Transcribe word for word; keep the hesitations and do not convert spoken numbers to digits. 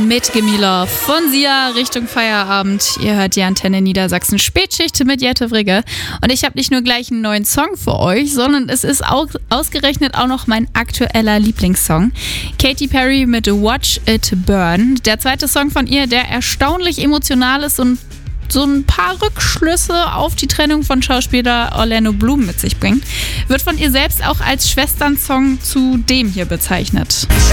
mit Gimme Love von Sia Richtung Feierabend. Ihr hört die Antenne Niedersachsen Spätschicht mit Jette Frigge. Und ich habe nicht nur gleich einen neuen Song für euch, sondern es ist auch ausgerechnet auch noch mein aktueller Lieblingssong. Katy Perry mit Watch It Burn. Der zweite Song von ihr, der erstaunlich emotional ist und so ein paar Rückschlüsse auf die Trennung von Schauspieler Orlando Bloom mit sich bringt, wird von ihr selbst auch als Schwesternsong zu dem hier bezeichnet.